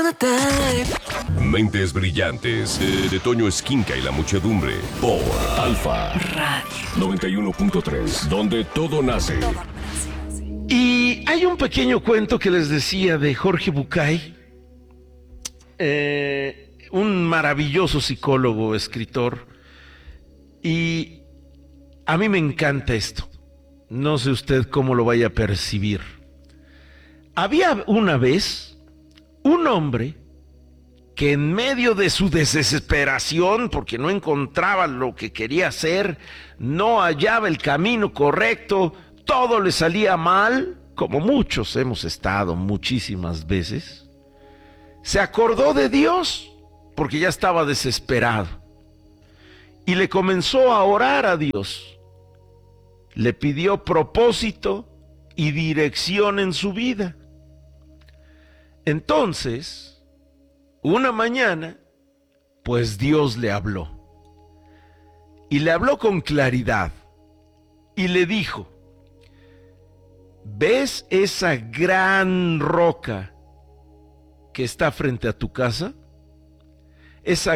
Mentes brillantes de Toño Esquinca y la muchedumbre por Alfa Radio 91.3, donde todo nace. Y hay un pequeño cuento que les decía de Jorge Bucay, un maravilloso psicólogo, escritor, y a mí me encanta esto. No sé usted cómo lo vaya a percibir. Había una vez un hombre que en medio de su desesperación, porque no encontraba lo que quería hacer, no hallaba el camino correcto, todo le salía mal, como muchos hemos estado muchísimas veces, se acordó de Dios, porque ya estaba desesperado, y le comenzó a orar a Dios. Le pidió propósito y dirección en su vida. Entonces, una mañana, pues Dios le habló. Y le habló con claridad. Y le dijo: ¿ves esa gran roca que está frente a tu casa? Esa